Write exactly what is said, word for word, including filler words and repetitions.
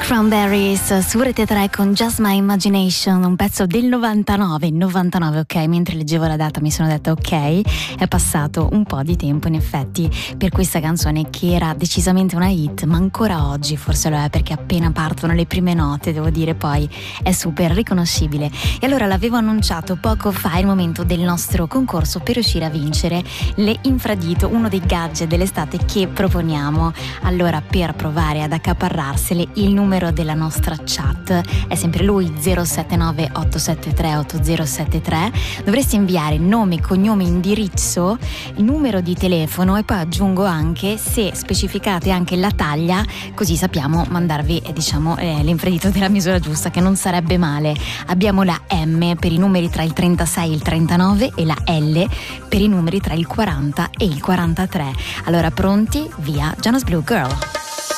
Cranberries su Rete tre con Just My Imagination, un pezzo del novantanove, novantanove, ok, mentre leggevo la data mi sono detta ok, è passato un po' di tempo in effetti per questa canzone che era decisamente una hit, ma ancora oggi forse lo è, perché appena partono le prime note, devo dire, poi è super riconoscibile. E allora l'avevo annunciato poco fa, è il momento del nostro concorso per riuscire a vincere le Infradito, uno dei gadget dell'estate che proponiamo. Allora, per provare ad accaparrarsele, il numero della nostra chat è sempre lui, zero sette nove otto sette tre otto zero sette tre. Dovresti inviare nome, cognome, indirizzo, numero di telefono e poi aggiungo anche, se specificate anche la taglia, così sappiamo mandarvi eh, diciamo eh, l'infradito della misura giusta, che non sarebbe male. Abbiamo la M per i numeri tra il trentasei e il trentanove e la L per i numeri tra il quaranta e il quarantatré. Allora, pronti? Via Jonas Blue Girl.